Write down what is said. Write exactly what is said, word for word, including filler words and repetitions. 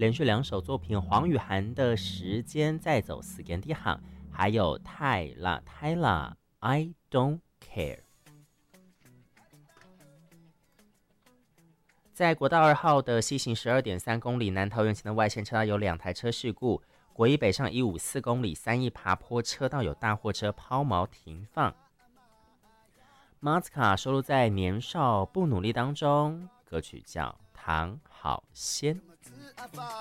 连续两首作品黄雨涵的时间再走四根地行，还有泰拉泰拉 I don't care。在国道二号的西行十二点三公里南桃园前的外线车道有两台车事故，国一北上一五四公里三义爬坡车道有大货车抛锚停放。马斯卡收录在《年少不努力》当中，歌曲叫《唐好仙》。